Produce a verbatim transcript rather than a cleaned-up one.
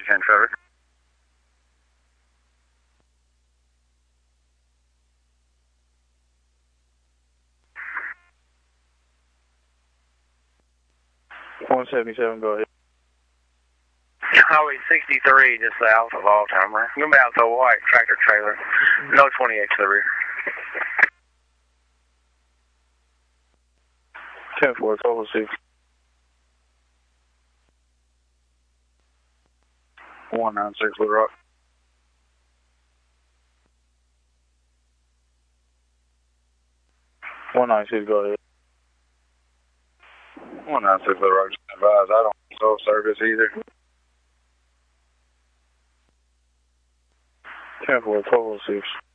ten traffic. one seventy-seven, go ahead. Highway sixty-three, just south of Altimer. You're about to a white tractor trailer. No twenty-eight to the rear. ten four, twelve oh six. one nine six, Little Rock. one nine six, go ahead. one nine six, Little Rock, just advise, I don't know service either. ten four, twelve oh six.